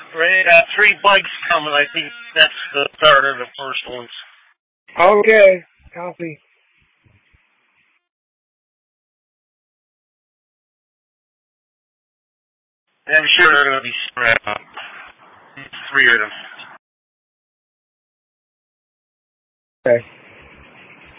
Ray got 3 bikes coming. I think that's the start of the first ones. Okay, copy. And I'm sure they're going to be spread out. 3 of them. Okay.